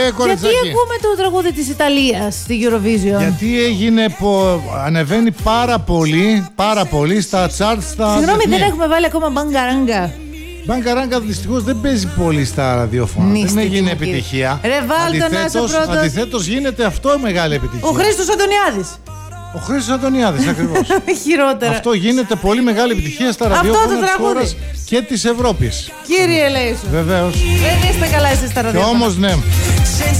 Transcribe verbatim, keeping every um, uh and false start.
κοριτσάκι. Γιατί ακούμε το τραγούδι της Ιταλίας στη Eurovision? Γιατί έγινε, πο... ανεβαίνει πάρα πολύ, πάρα πολύ στα charts. Στα Συγγνώμη, διεθνή. δεν έχουμε βάλει ακόμα μπαγκαράγκα. Μπαγκαράγκα δυστυχώς δεν παίζει πολύ στα ραδιόφωνα. Νύστηκε, Δεν έγινε κύριε. επιτυχία. Ρε, βάλ' τον, να είσαι πρώτος. Αντιθέτως γίνεται αυτό μεγάλη επιτυχία. Ο Χρήστος Αντωνιάδης. Ο Χρήστος Αντωνιάδης ακριβώς. Χειρότερα. Αυτό γίνεται πολύ μεγάλη επιτυχία στα Αυτό ραδιόφωνα το της τραγούδι. χώρας και της Ευρώπης. Κύριε Λέησο. Βεβαίως. Δεν είστε καλά εσείς στα Και ραδιόφωνα. όμως ναι.